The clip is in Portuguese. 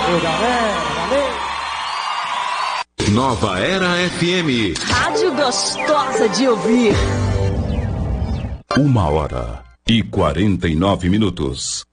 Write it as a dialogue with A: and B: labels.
A: Ô, galera, valeu!
B: Nova Era FM.
C: Rádio gostosa de ouvir.
D: 1h49.